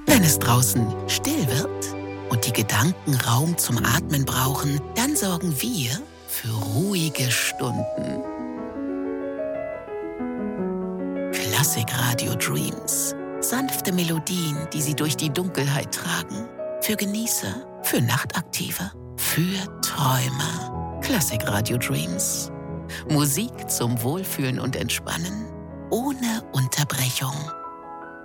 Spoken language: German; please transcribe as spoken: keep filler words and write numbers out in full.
Wenn es draußen still wird und die Gedanken Raum zum Atmen brauchen, dann sorgen wir für ruhige Stunden. Klassikradio Dreams. Sanfte Melodien, die Sie durch die Dunkelheit tragen. Für Genießer, für Nachtaktive, für Träumer. Klassikradio Dreams. Musik zum Wohlfühlen und Entspannen. Ohne Unterbrechung.